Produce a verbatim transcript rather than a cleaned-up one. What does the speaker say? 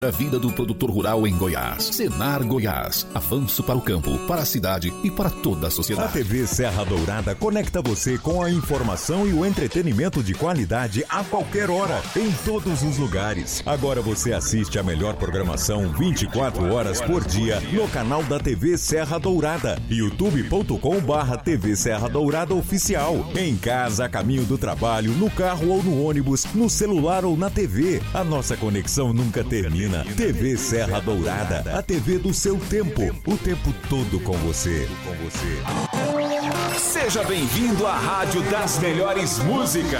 A vida do produtor rural em Goiás. Senar Goiás. Avanço para o campo, para a cidade e para toda a sociedade. A T V Serra Dourada conecta você com a informação e o entretenimento de qualidade a qualquer hora, em todos os lugares. Agora você assiste a melhor programação vinte e quatro horas por dia no canal da T V Serra Dourada, youtube ponto com barra T V Serra Dourada Oficial. Em casa, a caminho do trabalho, no carro ou no ônibus, no celular ou na T V. A nossa conexão nunca termina. T V Serra Dourada, a T V do seu tempo, o tempo todo com você. Seja bem-vindo à Rádio das Melhores Músicas.